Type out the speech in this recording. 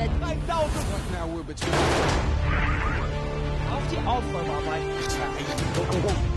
3000! Now we're between. Auf die Aufräumarbeit. Go, go, go.